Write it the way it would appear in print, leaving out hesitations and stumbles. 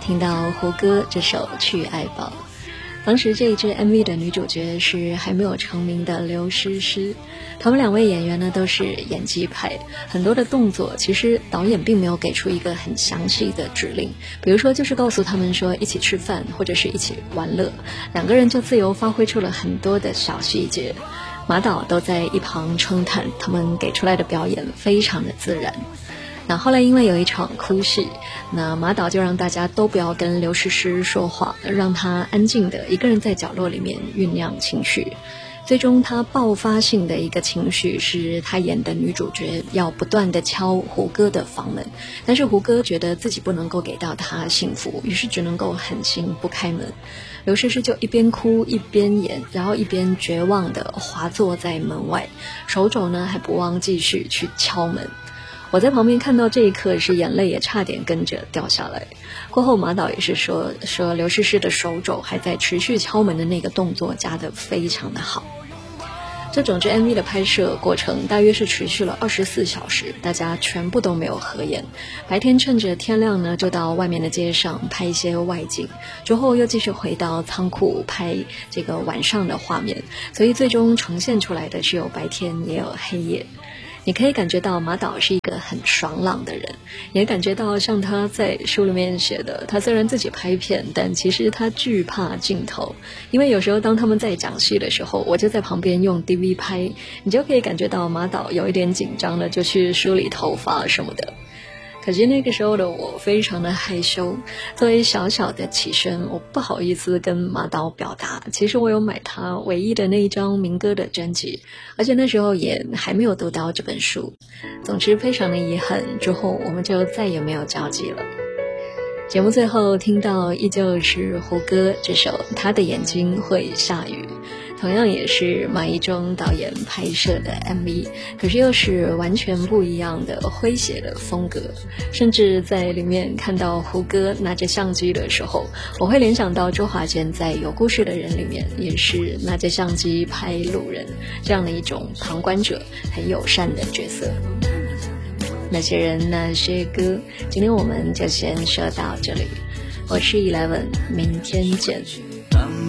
听到胡歌这首《去爱吧》。当时这一支 MV 的女主角是还没有成名的刘诗诗，他们两位演员呢都是演技派，很多的动作其实导演并没有给出一个很详细的指令，比如说就是告诉他们说一起吃饭或者是一起玩乐，两个人就自由发挥出了很多的小细节，马导都在一旁称叹他们给出来的表演非常的自然。那后来因为有一场哭戏，那马导就让大家都不要跟刘诗诗说话，让她安静的一个人在角落里面酝酿情绪。最终她爆发性的一个情绪是她演的女主角要不断的敲胡歌的房门，但是胡歌觉得自己不能够给到她幸福，于是只能够狠心不开门。刘诗诗就一边哭一边演，然后一边绝望的滑坐在门外，手肘呢还不忘继续去敲门。我在旁边看到这一刻是眼泪也差点跟着掉下来。过后马导也是说刘诗诗的手肘还在持续敲门的那个动作加得非常的好。这整支 MV 的拍摄过程大约是持续了24小时，大家全部都没有合眼。白天趁着天亮呢，就到外面的街上拍一些外景，之后又继续回到仓库拍这个晚上的画面，所以最终呈现出来的是有白天也有黑夜。你可以感觉到马导是一个很爽朗的人，也感觉到像他在书里面写的，他虽然自己拍片，但其实他惧怕镜头，因为有时候当他们在讲戏的时候，我就在旁边用 DV 拍，你就可以感觉到马导有一点紧张了，就去梳理头发什么的。可是那个时候的我非常的害羞，作为小小的启生，我不好意思跟马导表达，其实我有买他唯一的那一张民歌的专辑，而且那时候也还没有读到这本书。总之非常的遗憾，之后我们就再也没有交集了。节目最后听到依旧是胡歌这首《他的眼睛会下雨》，同样也是马一中导演拍摄的 MV， 可是又是完全不一样的诙谐的风格，甚至在里面看到胡歌拿着相机的时候，我会联想到周华健在《有故事的人》里面也是拿着相机拍路人，这样的一种旁观者很友善的角色。那些人那些歌，今天我们就先说到这里，我是 Eleven， 明天见。